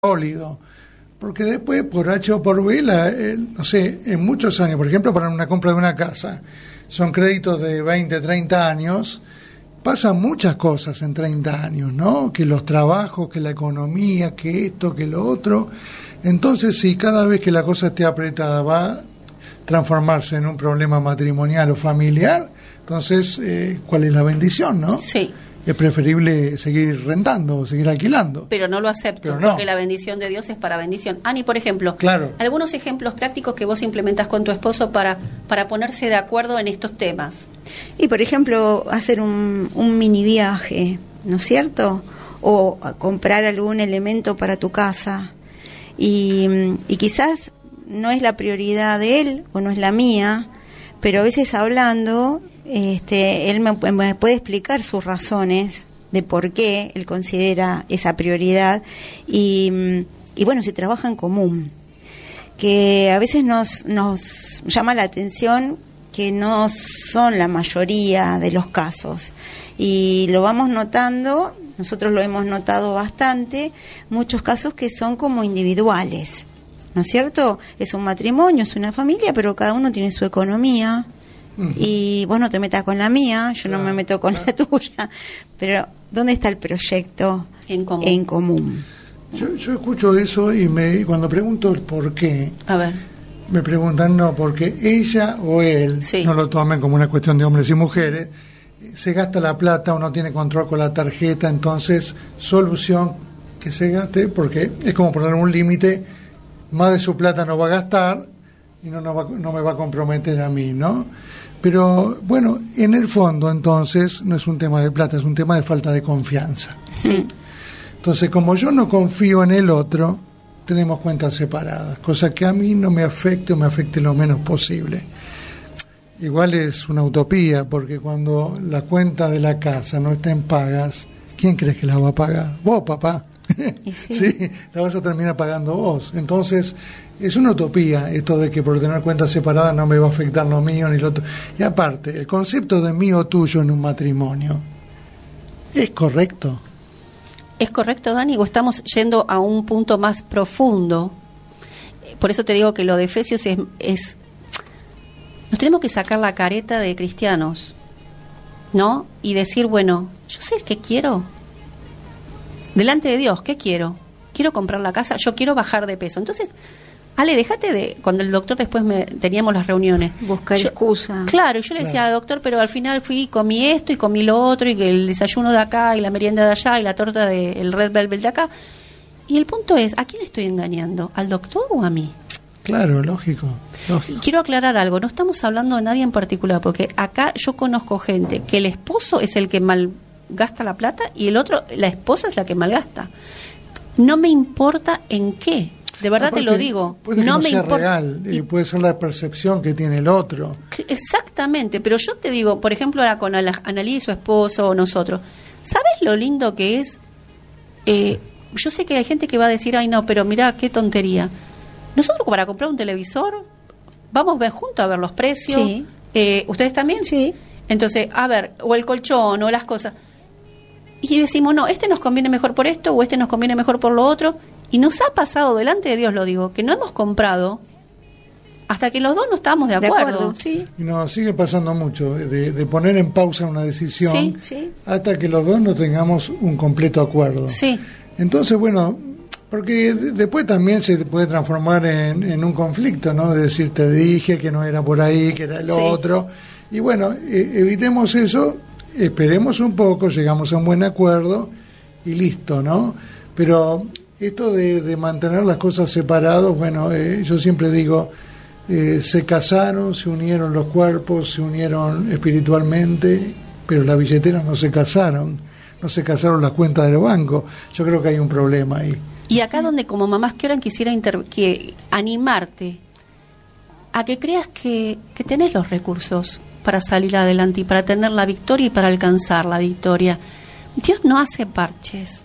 sólido, porque después por H o por B, no sé, en muchos años, por ejemplo, para una compra de una casa, son créditos de 20, 30 años, pasan muchas cosas en 30 años, ¿no? Que los trabajos, que la economía, que esto, que lo otro. Entonces, si cada vez que la cosa esté apretada va a transformarse en un problema matrimonial o familiar, entonces, ¿cuál es la bendición, no? Sí. Es preferible seguir rentando o seguir alquilando. Pero no lo acepto, porque la bendición de Dios es para bendición. Ani, por ejemplo, claro, algunos ejemplos prácticos que vos implementás con tu esposo para ponerse de acuerdo en estos temas. Y, por ejemplo, hacer un mini viaje, ¿no es cierto? O comprar algún elemento para tu casa. Y quizás no es la prioridad de él o no es la mía, pero a veces hablando... él me puede explicar sus razones de por qué él considera esa prioridad y bueno, se trabaja en común, que a veces nos llama la atención que no son la mayoría de los casos y lo vamos notando, nosotros lo hemos notado bastante, muchos casos que son como individuales, ¿no es cierto? Es un matrimonio, es una familia, pero cada uno tiene su economía. Y vos no te metas con la mía, yo no me meto con la tuya, pero ¿dónde está el proyecto en común? Yo escucho eso y cuando pregunto el por qué, me preguntan, no, porque ella o él, no lo tomen como una cuestión de hombres y mujeres, se gasta la plata o no tiene control con la tarjeta, entonces solución que se gaste, porque es como poner un límite, más de su plata no va a gastar y no me va a comprometer a mí, ¿no? Pero, bueno, en el fondo, entonces, no es un tema de plata, es un tema de falta de confianza. Sí. Entonces, como yo no confío en el otro, tenemos cuentas separadas, cosa que a mí no me afecte o me afecte lo menos posible. Igual es una utopía, porque cuando la cuenta de la casa no estén pagas, ¿quién crees que la va a pagar? Vos, papá. Sí, la vas a terminar pagando vos. Entonces, es una utopía esto de que por tener cuentas separadas no me va a afectar lo mío ni lo otro. Y aparte, el concepto de mío tuyo en un matrimonio, ¿es correcto? ¿Es correcto, Dani? ¿O estamos yendo a un punto más profundo? Por eso te digo que lo de Efesios es nos tenemos que sacar la careta de cristianos, ¿no? Y decir, bueno, yo sé qué quiero. Delante de Dios, ¿qué quiero? Quiero comprar la casa, yo quiero bajar de peso. Entonces, Ale, déjate de... Cuando el doctor después teníamos las reuniones. Buscar excusa. Claro, yo le decía, doctor, pero al final fui y comí esto y comí lo otro, y que el desayuno de acá y la merienda de allá y la torta el Red Velvet de acá. Y el punto es, ¿a quién estoy engañando? ¿Al doctor o a mí? Claro, lógico. Quiero aclarar algo, no estamos hablando de nadie en particular, porque acá yo conozco gente que el esposo es el que malgasta la plata y el otro, la esposa es la que malgasta. No me importa en qué, de verdad. Aparte, te lo digo, puede que no me sea real, y puede ser la percepción que tiene el otro. Exactamente, pero yo te digo, por ejemplo, ahora con Analí y su esposo o nosotros, ¿sabes lo lindo que es? Yo sé que hay gente que va a decir, ay no, pero mirá, qué tontería. Nosotros para comprar un televisor vamos a ver juntos a ver los precios. Sí. ¿Ustedes también? Sí. Entonces, a ver, o el colchón o las cosas. Y decimos, no, este nos conviene mejor por esto o este nos conviene mejor por lo otro. Y nos ha pasado, delante de Dios lo digo, que no hemos comprado hasta que los dos no estábamos de acuerdo. Sí. Y nos sigue pasando mucho, de poner en pausa una decisión hasta que los dos no tengamos un completo acuerdo. Sí. Entonces, bueno, porque después también se puede transformar en un conflicto, ¿no? De decir, te dije que no era por ahí, que era el otro. Y bueno, evitemos eso, esperemos un poco, llegamos a un buen acuerdo y listo, ¿no? Pero esto de mantener las cosas separadas, bueno, yo siempre digo, se casaron, se unieron los cuerpos, se unieron espiritualmente, pero las billeteras no se casaron las cuentas del banco. Yo creo que hay un problema ahí. Y acá donde como mamás quisiera animarte a que creas que tenés los recursos para salir adelante y para tener la victoria y para alcanzar la victoria. Dios no hace parches.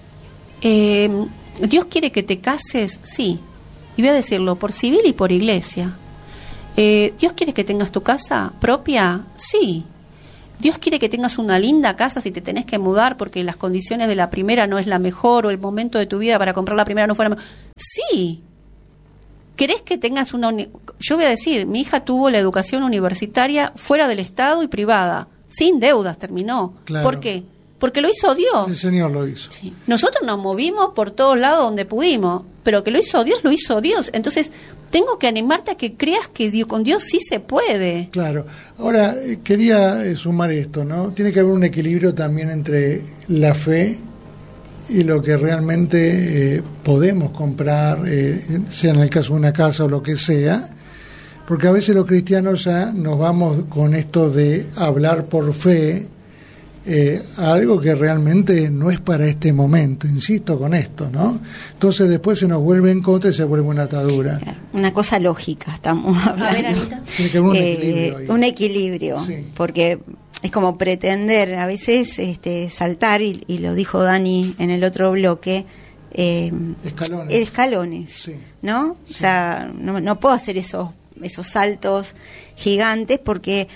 Dios quiere que te cases, sí. Y voy a decirlo, por civil y por iglesia. Dios quiere que tengas tu casa propia, sí. Dios quiere que tengas una linda casa si te tenés que mudar porque las condiciones de la primera no es la mejor o el momento de tu vida para comprar la primera no fue la mejor. Sí. ¿Querés que tengas una... Yo voy a decir, mi hija tuvo la educación universitaria fuera del Estado y privada, sin deudas, terminó. Claro. ¿Por qué? Porque lo hizo Dios. El Señor lo hizo. Sí. Nosotros nos movimos por todos lados donde pudimos, pero que lo hizo Dios. Entonces, tengo que animarte a que creas que con Dios sí se puede. Claro. Ahora, quería sumar esto, ¿no? Tiene que haber un equilibrio también entre la fe y lo que realmente podemos comprar, sea en el caso de una casa o lo que sea, porque a veces los cristianos ya nos vamos con esto de hablar por fe, algo que realmente no es para este momento, insisto con esto, ¿no? Entonces después se nos vuelve en contra y se vuelve una atadura. Claro, una cosa lógica estamos hablando. A ver, Anita. Tiene que haber un equilibrio ahí. Un equilibrio, sí. Porque es como pretender a veces saltar, y lo dijo Dani en el otro bloque, escalones, sí. ¿no? Sí. O sea, no puedo hacer esos saltos gigantes porque...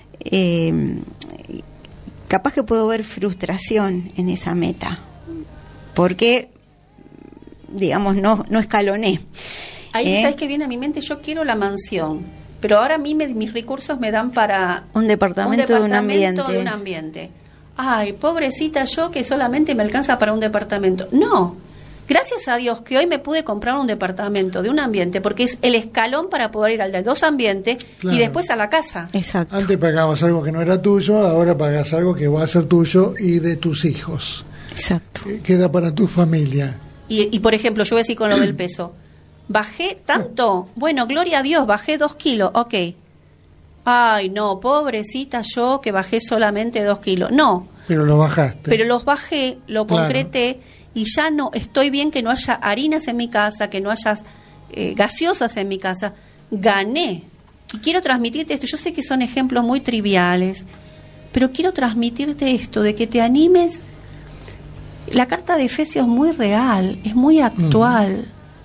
capaz que puedo ver frustración en esa meta, porque, digamos, no escaloné. Ahí, ¿sabes qué viene a mi mente? Yo quiero la mansión, pero ahora a mí mis recursos me dan para... Un departamento de un ambiente. Ay, pobrecita yo que solamente me alcanza para un departamento. No, gracias a Dios que hoy me pude comprar un departamento de un ambiente, porque es el escalón para poder ir al de 2 ambientes, claro, y después a la casa. Exacto. Antes pagabas algo que no era tuyo, ahora pagas algo que va a ser tuyo y de tus hijos. Exacto. Queda para tu familia. Y por ejemplo, yo voy a decir con lo del peso. ¿Bajé tanto? Bueno, gloria a Dios, bajé 2 kilos, ok. Ay, no, pobrecita yo que bajé solamente 2 kilos. No. Pero lo bajaste. Pero los bajé, lo concreté, y ya no, estoy bien que no haya harinas en mi casa, que no haya gaseosas en mi casa. Gané. Y quiero transmitirte esto. Yo sé que son ejemplos muy triviales, pero quiero transmitirte esto, de que te animes. La carta de Efesios es muy real, es muy actual.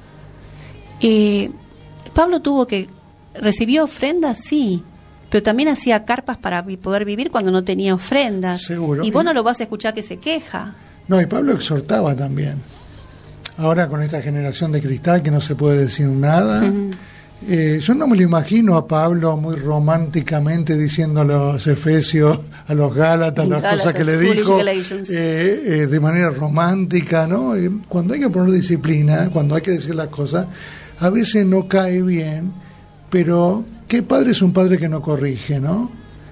Pablo recibió ofrendas, sí, pero también hacía carpas para poder vivir cuando no tenía ofrendas. Seguro. Y vos no lo vas a escuchar que se queja. No, y Pablo exhortaba también. Ahora con esta generación de cristal que no se puede decir nada, yo no me lo imagino a Pablo muy románticamente diciendo a los efesios, a los gálatas, las cosas que le dijo de manera romántica, ¿no? Cuando hay que poner disciplina, cuando hay que decir las cosas, a veces no cae bien, pero ¿qué padre es un padre que no corrige, no?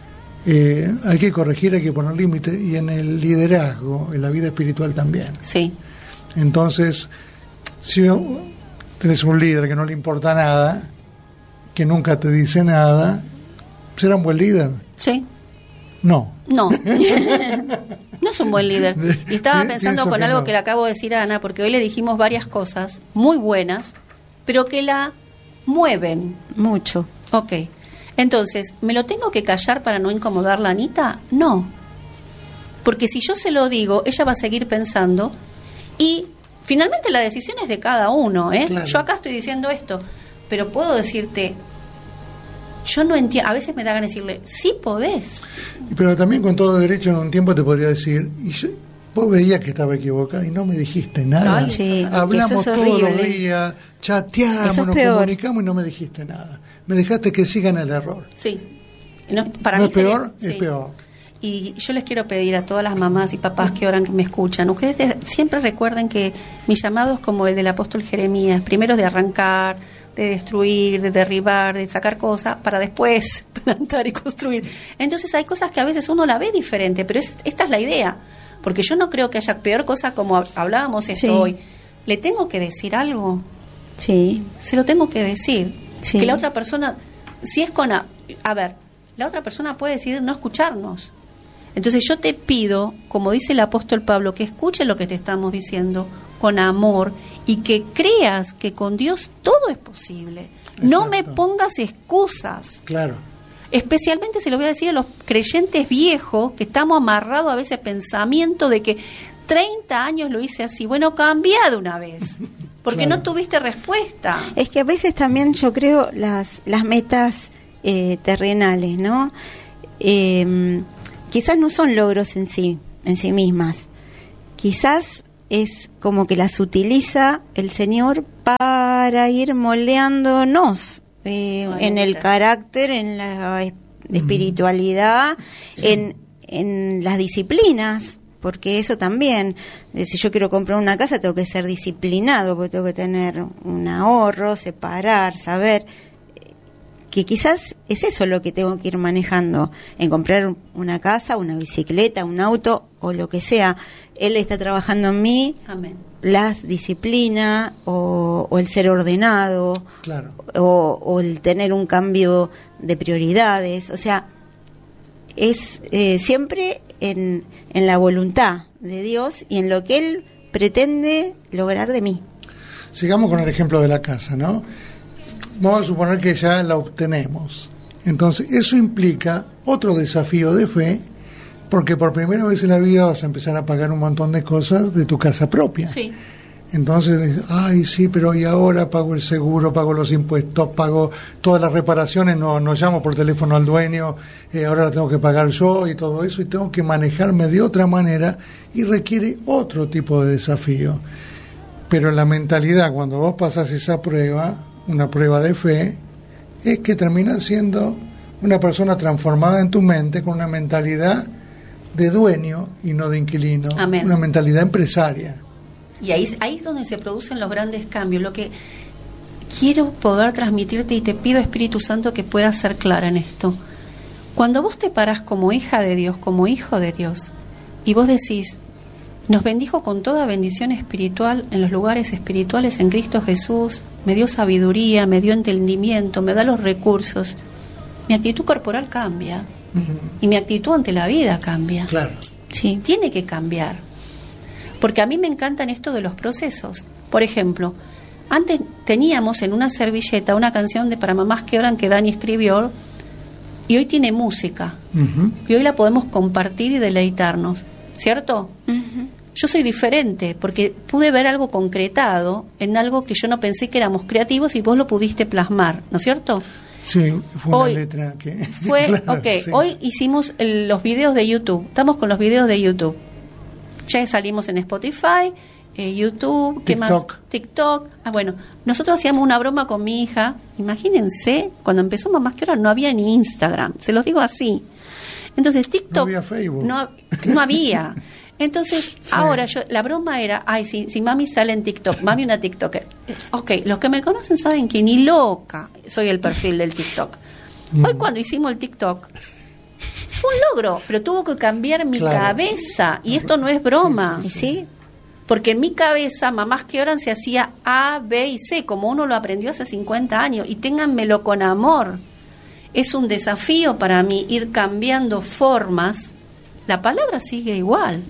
Hay que corregir, hay que poner límites, y en el liderazgo, en la vida espiritual también. Sí. Entonces, si tenés un líder que no le importa nada, que nunca te dice nada, ¿será un buen líder? Sí. No. No es un buen líder. Y estaba pensando con algo que le acabo de decir a Ana, porque hoy le dijimos varias cosas muy buenas, pero que la mueven. Mucho. Ok. Entonces, ¿me lo tengo que callar para no incomodarla a Anita? No. Porque si yo se lo digo, ella va a seguir pensando, y finalmente la decisión es de cada uno, ¿eh? Claro. Yo acá estoy diciendo esto, pero puedo decirte, yo no entiendo, a veces me da ganas de decirle, sí podés. Pero también con todo derecho en un tiempo te podría decir, vos veías que estaba equivocada y no me dijiste nada. Ay, sí, hablamos todos los días, chateamos, nos comunicamos y no me dijiste nada. Me dejaste que sigan el error. Sí. Para ¿No mí es peor? Sí. Es peor. Y yo les quiero pedir a todas las mamás y papás que oran, que me escuchan, ustedes siempre recuerden que mi llamado es como el del apóstol Jeremías, primero de arrancar, de destruir, de derribar, de sacar cosas, para después plantar y construir. Entonces hay cosas que a veces uno la ve diferente, pero esta es la idea, porque yo no creo que haya peor cosa, como hablábamos hoy. ¿Le tengo que decir algo? Sí. Se lo tengo que decir. Sí. Que la otra persona, si es la otra persona puede decidir no escucharnos. Entonces yo te pido, como dice el apóstol Pablo, que escuche lo que te estamos diciendo con amor y que creas que con Dios todo es posible. Exacto. No me pongas excusas. Claro. Especialmente se lo voy a decir a los creyentes viejos, que estamos amarrados a veces pensamiento de que 30 años lo hice así. Bueno, cambia de una vez, porque no tuviste respuesta. Es que a veces también yo creo las metas terrenales, ¿no? quizás no son logros en sí mismas. Quizás es como que las utiliza el Señor para ir moldeándonos en el carácter, en la espiritualidad, en las disciplinas, porque eso también, si yo quiero comprar una casa tengo que ser disciplinado, porque tengo que tener un ahorro, separar, saber que quizás es eso lo que tengo que ir manejando, en comprar una casa, una bicicleta, un auto o lo que sea. Él está trabajando en mí. Amén. Las disciplinas o el ser ordenado, claro, o el tener un cambio de prioridades, o sea, es siempre en la voluntad de Dios y en lo que Él pretende lograr de mí. Sigamos con el ejemplo de la casa, ¿no? Vamos a suponer que ya la obtenemos. Entonces, eso implica otro desafío de fe, porque por primera vez en la vida vas a empezar a pagar un montón de cosas de tu casa propia. Sí. Entonces, ay, sí, pero y ahora pago el seguro, pago los impuestos, pago todas las reparaciones, no llamo por teléfono al dueño, ahora la tengo que pagar yo y todo eso, y tengo que manejarme de otra manera y requiere otro tipo de desafío. Pero la mentalidad, cuando vos pasás esa prueba, una prueba de fe, es que terminas siendo una persona transformada en tu mente con una mentalidad de dueño y no de inquilino. Amén. Una mentalidad empresaria. Y ahí es donde se producen los grandes cambios. Lo que quiero poder transmitirte, y te pido, Espíritu Santo, que puedas ser clara en esto. Cuando vos te parás como hija de Dios, como hijo de Dios, y vos decís, nos bendijo con toda bendición espiritual en los lugares espirituales en Cristo Jesús, me dio sabiduría, me dio entendimiento, me da los recursos, mi actitud corporal cambia. Y mi actitud ante la vida cambia. Claro. Sí, tiene que cambiar. Porque a mí me encantan esto de los procesos. Por ejemplo, antes teníamos en una servilleta una canción de Para Mamás que Oran que Dani escribió, y hoy tiene música. Y hoy la podemos compartir y deleitarnos, ¿cierto? Yo soy diferente porque pude ver algo concretado en algo que yo no pensé que éramos creativos y vos lo pudiste plasmar, ¿no es cierto? Sí, fue una letra que... Fue, claro, sí. Hoy hicimos los videos de YouTube, estamos con los videos de YouTube. Ya salimos en Spotify, YouTube, ¿qué TikTok. más? TikTok. Bueno, nosotros hacíamos una broma con mi hija, imagínense, cuando empezó Mamás que Oran no había ni Instagram, se los digo así. Entonces TikTok... No había Facebook. No había. Entonces, sí. Ahora la broma era, ay, si mami sale en TikTok, mami una TikToker. Ok, los que me conocen saben que ni loca soy el perfil del TikTok. Hoy cuando hicimos el TikTok, fue un logro, pero tuvo que cambiar mi cabeza, y esto no es broma, ¿sí? Porque en mi cabeza, Mamás que Oran se hacía A, B y C, como uno lo aprendió hace 50 años, y ténganmelo con amor. Es un desafío para mí ir cambiando formas. La palabra sigue igual.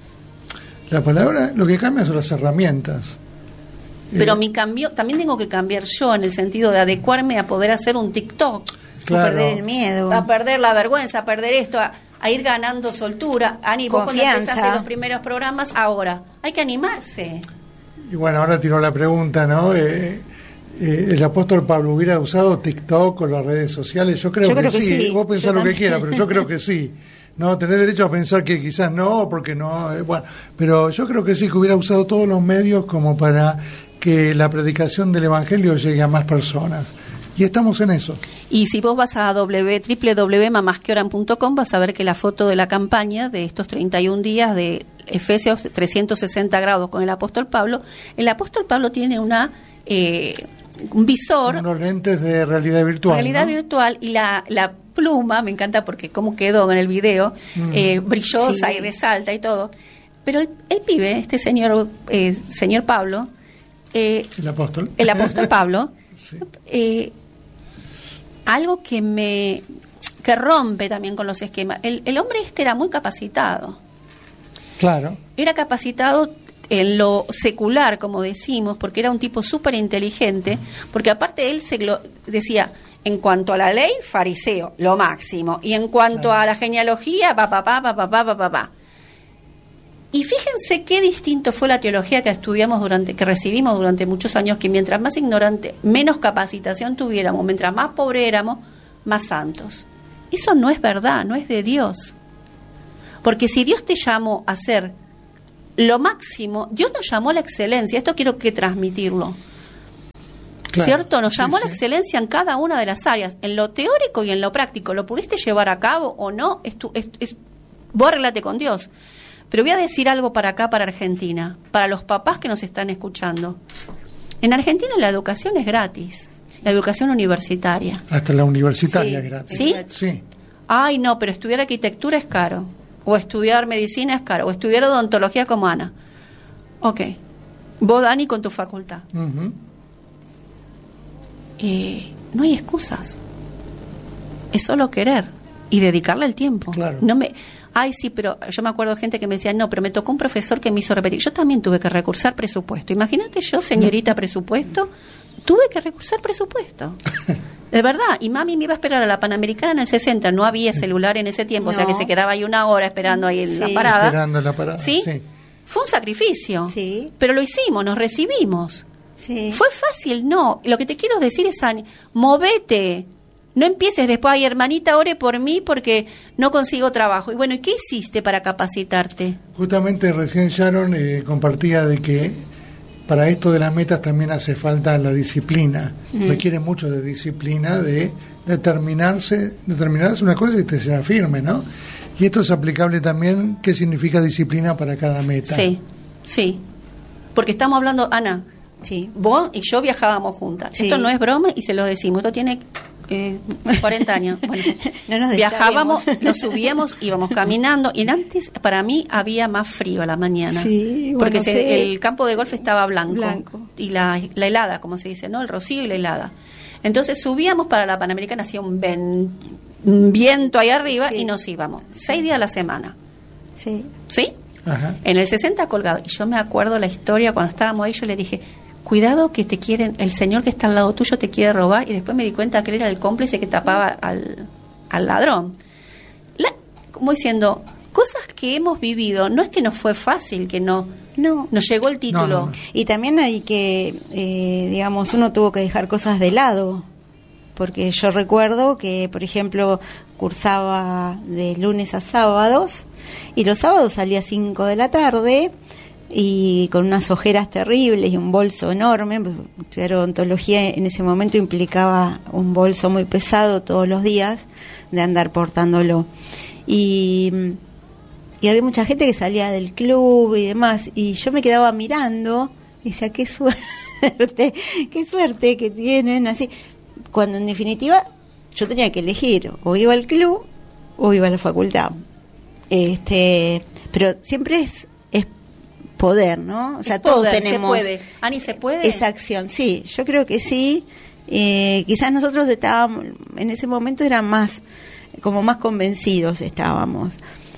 La palabra, lo que cambia son las herramientas. Pero mi cambio, también tengo que cambiar yo en el sentido de adecuarme a poder hacer un TikTok. Claro. A perder el miedo. A perder la vergüenza, a perder esto, a ir ganando soltura. Ani, vos cuando empezaste los primeros programas, ahora hay que animarse. Y bueno, ahora tiró la pregunta, ¿no? ¿El apóstol Pablo hubiera usado TikTok o las redes sociales? Yo creo que sí. Vos pensás lo que quieras, pero yo creo que sí. No, tenés derecho a pensar que quizás no, porque no, bueno, pero yo creo que sí, que hubiera usado todos los medios como para que la predicación del Evangelio llegue a más personas. Y estamos en eso. Y si vos vas a www.mamasqueoran.com vas a ver que la foto de la campaña de estos 31 días de Efesios 360 grados con el apóstol Pablo tiene un visor. Unos lentes de realidad virtual. Realidad virtual, y la pluma, me encanta porque cómo quedó en el video, brillosa y resalta y todo. Pero el pibe, este señor Pablo, el apóstol Pablo, sí. Algo que rompe también con los esquemas. El hombre era muy capacitado. Claro. Era capacitado en lo secular, como decimos, porque era un tipo súper inteligente, porque aparte él decía, en cuanto a la ley, fariseo, lo máximo, y en cuanto a la genealogía, papá. Y fíjense qué distinto fue la teología que que recibimos durante muchos años, que mientras más ignorante, menos capacitación tuviéramos, mientras más pobre éramos, más santos. Eso no es verdad, no es de Dios. Porque si Dios te llamó a ser lo máximo, Dios nos llamó a la excelencia, esto quiero que transmitirlo. Claro, ¿cierto? Nos llamó a la excelencia en cada una de las áreas, en lo teórico y en lo práctico. ¿Lo pudiste llevar a cabo o no? Vos arreglate con Dios. Pero voy a decir algo para acá, para Argentina, para los papás que nos están escuchando. En Argentina la educación es gratis, la educación universitaria. Hasta la universitaria es gratis. ¿Sí? Sí. Ay, no, pero estudiar arquitectura es caro, o estudiar medicina es caro, o estudiar odontología como Ana. Ok. Vos, Dani, con tu facultad. Uh-huh. No hay excusas. Es solo querer y dedicarle el tiempo. Claro. Ay, sí, pero yo me acuerdo de gente que me decía, no, pero me tocó un profesor que me hizo repetir. Yo también tuve que recursar presupuesto. Imagínate yo, señorita presupuesto, tuve que recursar presupuesto. De verdad. Y mami me iba a esperar a la Panamericana en el 60. No había celular en ese tiempo, No. O sea que se quedaba ahí una hora esperando ahí en la parada. Esperando la parada. ¿Sí? Sí. Fue un sacrificio. Sí. Pero lo hicimos, nos recibimos. Sí. ¿Fue fácil? No. Lo que te quiero decir es, Ani, movete. No empieces después, ay, hermanita, ore por mí porque no consigo trabajo. Y bueno, ¿y qué hiciste para capacitarte? Justamente recién Sharon compartía de que para esto de las metas también hace falta la disciplina. Requiere mucho de disciplina, de determinarse una cosa y te será firme, ¿no? Y esto es aplicable también, ¿qué significa disciplina para cada meta? Sí, sí. Porque estamos hablando, Ana, Sí. vos y yo viajábamos juntas. Sí. Esto no es broma y se lo decimos. Esto tiene 40 años. Bueno, No nos viajábamos, distraemos. lo subíamos, íbamos caminando. Y antes, para mí, había más frío a la mañana. Sí, bueno, porque sí. El campo de golf estaba blanco. Blanco. Y la helada, como se dice, ¿no? El rocío y la helada. Entonces subíamos para la Panamericana, hacía un viento ahí arriba Sí. y nos íbamos. 6 días a la semana. Sí. ¿Sí? Ajá. En el 60 colgado. Y yo me acuerdo la historia cuando estábamos ahí, yo le dije, cuidado que te quieren, el señor que está al lado tuyo te quiere robar. Y después me di cuenta que él era el cómplice que tapaba al ladrón. Como diciendo, cosas que hemos vivido, no es que nos fue fácil, que no nos llegó el título. No. Y también hay que, digamos, uno tuvo que dejar cosas de lado. Porque yo recuerdo que, por ejemplo, cursaba de lunes a sábados y los sábados salía a 5 de la tarde y con unas ojeras terribles y un bolso enorme. Estudiar odontología en ese momento implicaba un bolso muy pesado todos los días de andar portándolo. Y había mucha gente que salía del club y demás, y yo me quedaba mirando y decía, qué suerte que tienen, así, cuando en definitiva yo tenía que elegir, o iba al club o iba a la facultad. Pero siempre es poder, ¿no? O sea, todos Poder, tenemos se puede. Ani, ¿se puede? esa acción. Sí, yo creo que sí. Quizás nosotros estábamos, en ese momento eran más convencidos estábamos.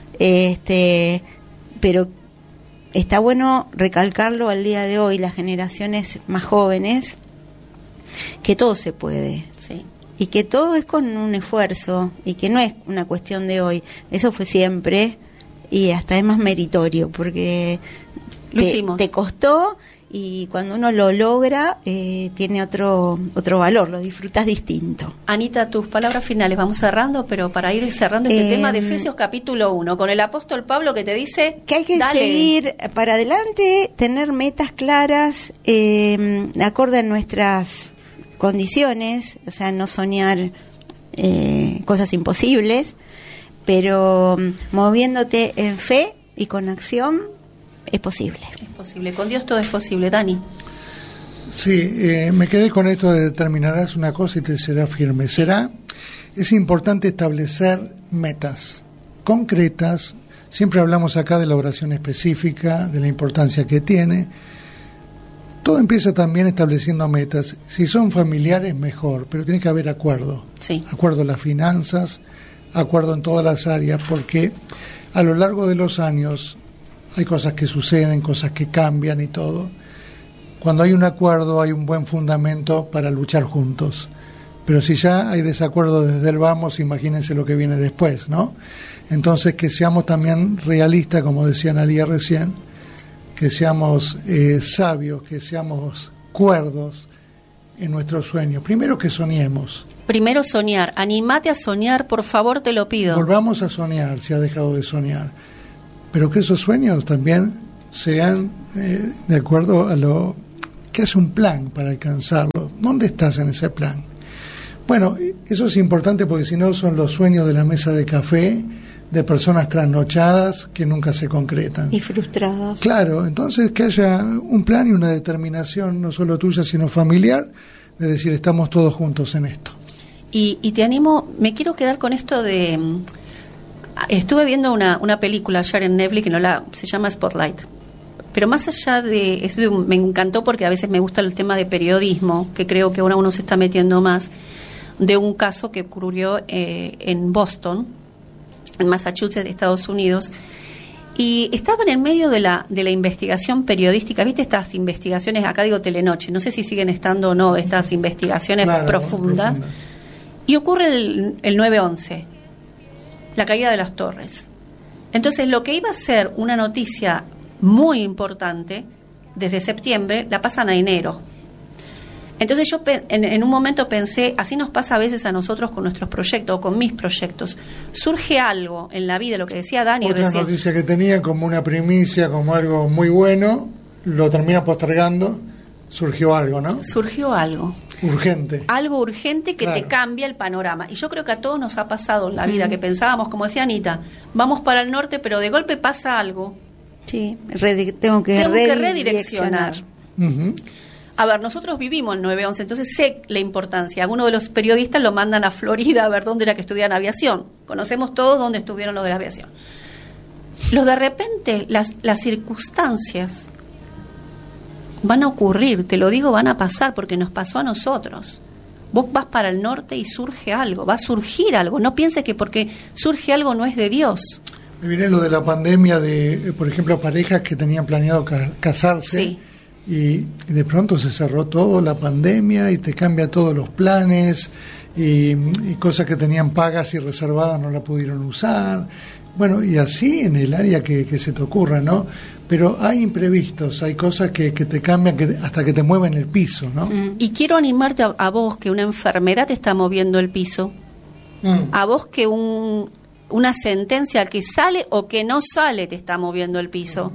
Pero está bueno recalcarlo al día de hoy, las generaciones más jóvenes, que todo se puede. Sí. Y que todo es con un esfuerzo y que no es una cuestión de hoy. Eso fue siempre y hasta es más meritorio porque Lo hicimos. te costó y cuando uno lo logra tiene otro valor, lo disfrutas distinto. Anita, tus palabras finales, vamos cerrando, pero para ir cerrando este tema de Efesios capítulo 1, con el apóstol Pablo que te dice que hay que dale. seguir para adelante, tener metas claras, acorde a nuestras condiciones, o sea, no soñar cosas imposibles, pero moviéndote en fe y con acción es posible. Es posible, con Dios todo es posible. Dani. Sí, me quedé con esto de determinarás una cosa y te será firme. Es importante establecer metas concretas. Siempre hablamos acá de la oración específica, de la importancia que tiene. Todo empieza también estableciendo metas. Si son familiares, mejor, pero tiene que haber acuerdo. Sí. Acuerdo en las finanzas, acuerdo en todas las áreas, porque a lo largo de los años hay cosas que suceden, cosas que cambian y todo. Cuando hay un acuerdo hay un buen fundamento para luchar juntos. Pero si ya hay desacuerdo desde el vamos, imagínense lo que viene después, ¿no? Entonces que seamos también realistas, como decía Analía recién, que seamos sabios, que seamos cuerdos en nuestros sueños. Primero que soñemos. Primero soñar, animate a soñar, por favor, te lo pido. Volvamos a soñar si ha dejado de soñar. pero que esos sueños también sean de acuerdo a lo que es un plan para alcanzarlo. ¿Dónde estás en ese plan? Bueno, eso es importante porque si no son los sueños de la mesa de café, de personas trasnochadas que nunca se concretan. Y frustradas. Claro, entonces que haya un plan y una determinación, no solo tuya, sino familiar, de decir, estamos todos juntos en esto. Y te animo, me quiero quedar con esto de... Estuve viendo una película ayer en Netflix que se llama Spotlight. Pero más allá de eso, me encantó porque a veces me gusta el tema de periodismo, que creo que ahora uno se está metiendo más, de un caso que ocurrió en Boston, en Massachusetts, Estados Unidos, y estaban en medio de la investigación periodística. ¿Viste estas investigaciones? Acá digo Telenoche, no sé si siguen estando o no estas investigaciones profundas. Y ocurre el 9/11, la caída de las torres. Entonces, lo que iba a ser una noticia muy importante desde septiembre, la pasan a enero. Entonces yo en un momento pensé, así nos pasa a veces a nosotros con nuestros proyectos o con mis proyectos. Surge algo en la vida, lo que decía Dani Otra recién. noticia que tenía como una primicia, como algo muy bueno, lo termina postergando, surgió algo, ¿no? Surgió algo. Urgente. Algo urgente que te cambia el panorama. Y yo creo que a todos nos ha pasado en la vida, que pensábamos, como decía Anita, vamos para el norte, pero de golpe pasa algo. Sí, tengo que redireccionar. Uh-huh. A ver, nosotros vivimos el 9/11, entonces sé la importancia. Algunos de los periodistas lo mandan a Florida a ver dónde era que estudian aviación. Conocemos todos dónde estuvieron los de la aviación. De repente, las circunstancias van a ocurrir, te lo digo, van a pasar, porque nos pasó a nosotros. Vos vas para el norte y surge algo, va a surgir algo. No pienses que porque surge algo no es de Dios. Me viene lo de la pandemia de, por ejemplo, parejas que tenían planeado casarse. Sí. Y de pronto se cerró todo, la pandemia, y te cambia todos los planes, y cosas que tenían pagas y reservadas no la pudieron usar. Bueno, y así en el área que se te ocurra, ¿no? Pero hay imprevistos, hay cosas que te cambian hasta que te mueven el piso, ¿no? Y quiero animarte a vos que una enfermedad te está moviendo el piso, a vos que una sentencia que sale o que no sale te está moviendo el piso.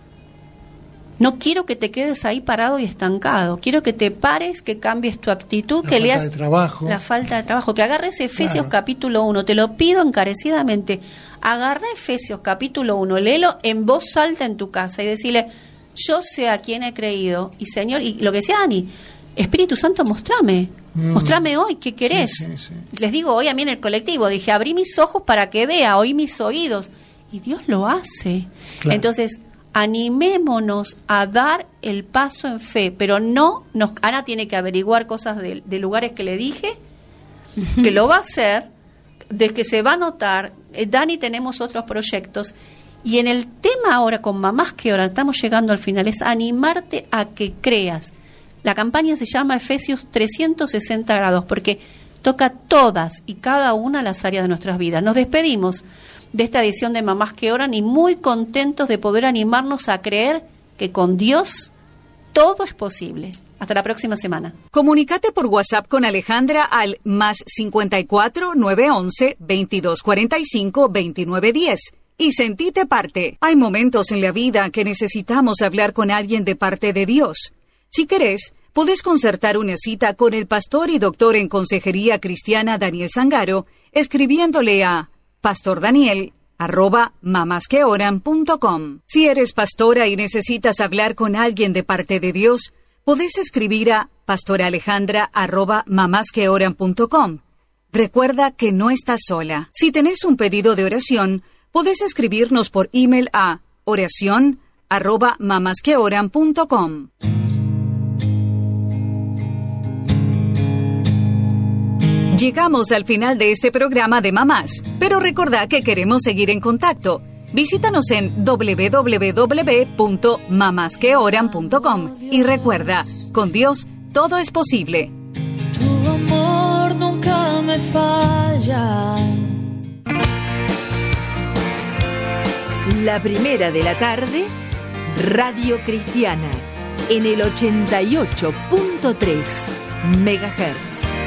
No quiero que te quedes ahí parado y estancado. Quiero que te pares, que cambies tu actitud, que leas la falta de trabajo, que agarres Efesios capítulo 1. Te lo pido encarecidamente. Agarra Efesios capítulo 1, léelo en voz alta en tu casa y decirle, yo sé a quién he creído. Y Señor, y lo que decía Ani, Espíritu Santo, mostrame hoy, ¿qué querés? Sí. Les digo hoy a mí en el colectivo, dije, abrí mis ojos para que vea, oí mis oídos. Y Dios lo hace. Claro. Entonces, animémonos a dar el paso en fe, pero Ana tiene que averiguar cosas de lugares que le dije, que lo va a hacer, de que se va a notar. Dani, tenemos otros proyectos, y en el tema ahora con Mamás que Oran, estamos llegando al final, es animarte a que creas. La campaña se llama Efesios 360 grados, porque toca todas y cada una de las áreas de nuestras vidas. Nos despedimos de esta edición de Mamás que Oran y muy contentos de poder animarnos a creer que con Dios todo es posible. Hasta la próxima semana. Comunícate por WhatsApp con Alejandra al +54 911 2245 2910 y sentite parte. Hay momentos en la vida que necesitamos hablar con alguien de parte de Dios. Si querés, podés concertar una cita con el pastor y doctor en consejería cristiana Daniel Zangaro, escribiéndole a pastordaniel@mamasqueoran.com. Si eres pastora y necesitas hablar con alguien de parte de Dios, podés escribir a pastoralejandra@mamasqueoran.com. Recuerda que no estás sola. Si tenés un pedido de oración, podés escribirnos por email a oracion@mamasqueoran.com. Llegamos al final de este programa de Mamás, pero recordá que queremos seguir en contacto. Visítanos en www.mamasqueoran.com y recuerda, con Dios todo es posible. Tu amor nunca me falla. La primera de la tarde, Radio Cristiana, en el 88.3 MHz.